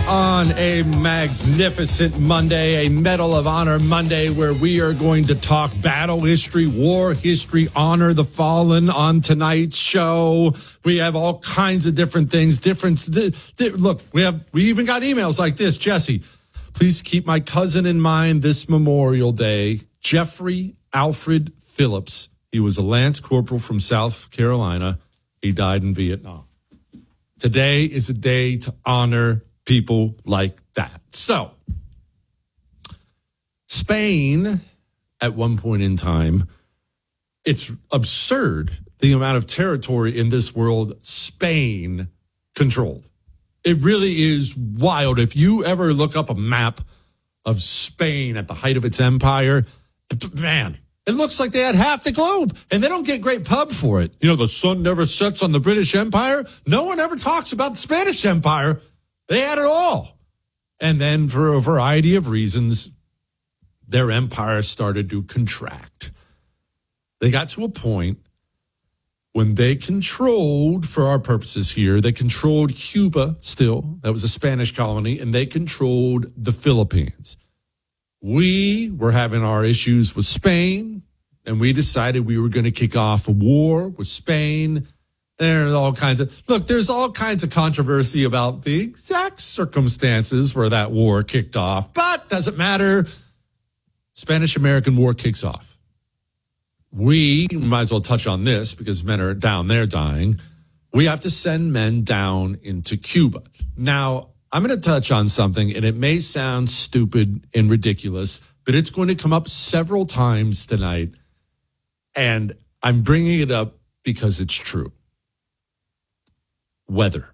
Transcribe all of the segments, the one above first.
on a magnificent Monday, a Medal of Honor Monday, where we are going to talk battle history, war history, honor the fallen on tonight's show. We have all kinds of different things. Look, we even got emails like this. Jesse, please keep my cousin in mind this Memorial Day. Jeffrey Alfred Phillips. He was a Lance Corporal from South Carolina. He died in Vietnam. Today is a day to honor people like that. So, Spain, at one point in time, it's absurd the amount of territory in this world Spain controlled. It really is wild. If you ever look up a map of Spain at the height of its empire, man, it looks like they had half the globe, and they don't get great pub for it. You know, the sun never sets on the British Empire. No one ever talks about the Spanish Empire. They had it all. And then for a variety of reasons, their empire started to contract. They got to a point when they controlled, for our purposes here, they controlled Cuba still. That was a Spanish colony, and they controlled the Philippines. We were having our issues with Spain, and we decided we were going to kick off a war with Spain. There's all kinds of controversy about the exact circumstances where that war kicked off, but doesn't matter. Spanish-American War kicks off. We might as well touch on this because men are down there dying. We have to send men down into Cuba. Now, I'm going to touch on something, and it may sound stupid and ridiculous, but it's going to come up several times tonight, and I'm bringing it up because it's true. Weather.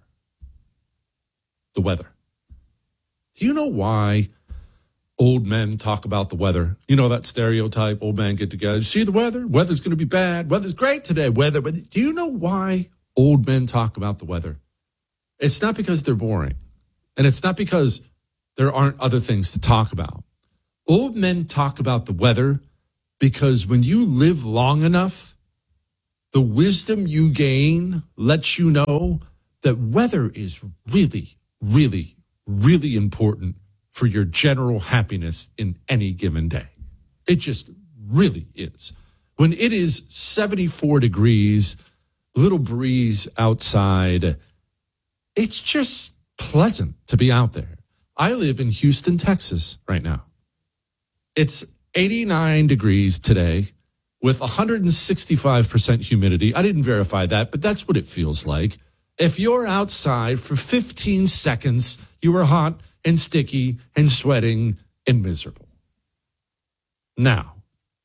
The weather. Do you know why old men talk about the weather? You know that stereotype, old men get together. See the weather? Weather's going to be bad. Weather's great today. Weather. But do you know why old men talk about the weather? It's not because they're boring. And it's not because there aren't other things to talk about. Old men talk about the weather because when you live long enough, the wisdom you gain lets you know that weather is really, really, really important for your general happiness in any given day. It just really is. When it is 74 degrees, little breeze outside, it's just pleasant to be out there. I live in Houston, Texas right now. It's 89 degrees today with 165% humidity. I didn't verify that, but that's what it feels like. If you're outside for 15 seconds, you are hot and sticky and sweating and miserable. Now,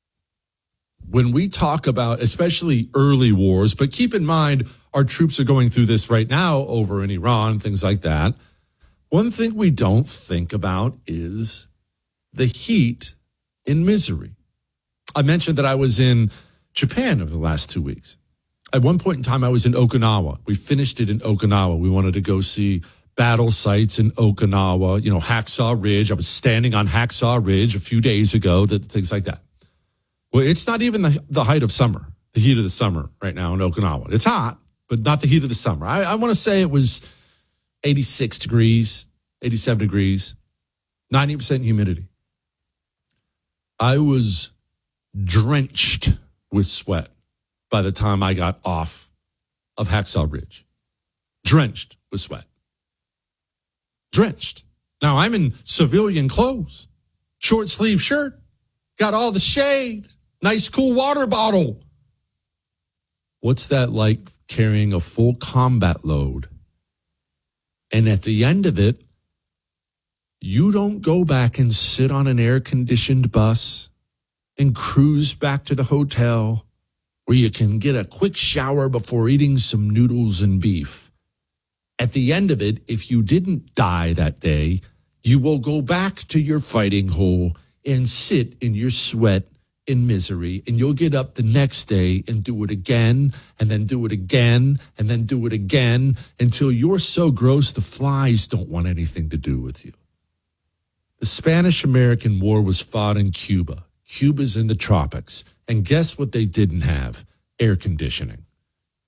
when we talk about especially early wars, but keep in mind our troops are going through this right now over in Iran, things like that. One thing we don't think about is the heat and misery. I mentioned that I was in Japan over the last 2 weeks. At one point in time, I was in Okinawa. We finished it in Okinawa. We wanted to go see battle sites in Okinawa, you know, Hacksaw Ridge. I was standing on Hacksaw Ridge a few days ago, things like that. Well, it's not even the height of summer, the heat of the summer right now in Okinawa. It's hot, but not the heat of the summer. I want to say it was 86 degrees, 87 degrees, 90% humidity. I was drenched with sweat by the time I got off of Hacksaw Ridge. Drenched with sweat. Drenched. Now, I'm in civilian clothes, short sleeve shirt, got all the shade, nice cool water bottle. What's that like carrying a full combat load? And at the end of it, you don't go back and sit on an air-conditioned bus and cruise back to the hotel where you can get a quick shower before eating some noodles and beef. At the end of it, if you didn't die that day, you will go back to your fighting hole and sit in your sweat in misery, and you'll get up the next day and do it again, and then do it again, and then do it again, until you're so gross the flies don't want anything to do with you. The Spanish-American War was fought in Cuba. Cuba's in the tropics. And guess what they didn't have? Air conditioning.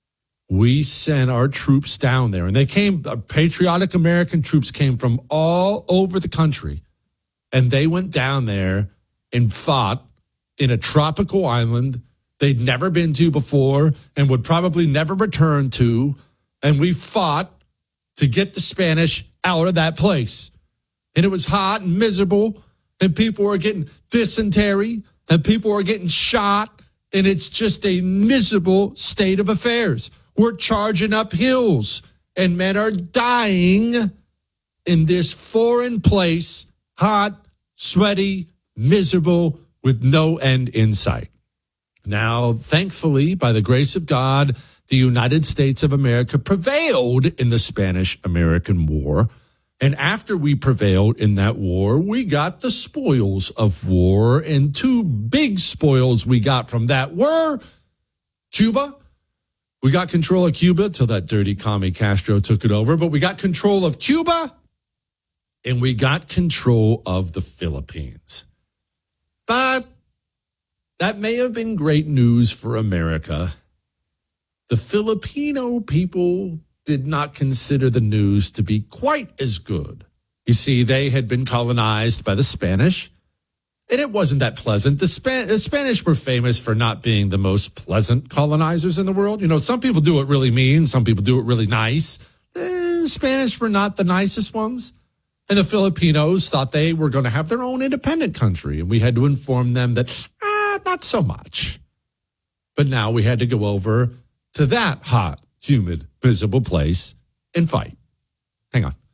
we sent our troops down there, and they came, patriotic American troops came from all over the country, and they went down there and fought in a tropical island they'd never been to before and would probably never return to. And we fought to get the Spanish out of that place. And it was hot and miserable, and people were getting dysentery, and people were getting shot, and it's just a miserable state of affairs. We're charging up hills, and men are dying in this foreign place, hot, sweaty, miserable, with no end in sight. Now, thankfully, by the grace of God, the United States of America prevailed in the Spanish-American War. And after we prevailed in that war, we got the spoils of war. And two big spoils we got from that were Cuba. We got control of Cuba till that dirty commie Castro took it over. But we got control of Cuba, and we got control of the Philippines. But that may have been great news for America. The Filipino people did not consider the news to be quite as good. You see, they had been colonized by the Spanish, and it wasn't that pleasant. The Spanish were famous for not being the most pleasant colonizers in the world. You know, some people do it really mean, some people do it really nice. The Spanish were not the nicest ones. And the Filipinos thought they were going to have their own independent country, and we had to inform them that, not so much. But now we had to go over to that hot, humid, miserable place and fight. Hang on.